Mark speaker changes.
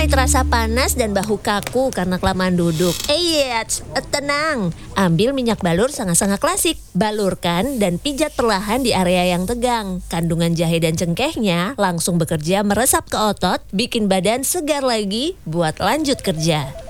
Speaker 1: mulai terasa panas dan bahu kaku karena kelamaan duduk. Tenang. Ambil minyak balur sangat-sangat klasik. Balurkan dan pijat perlahan di area yang tegang. Kandungan jahe dan cengkehnya langsung bekerja meresap ke otot, bikin badan segar lagi buat lanjut kerja.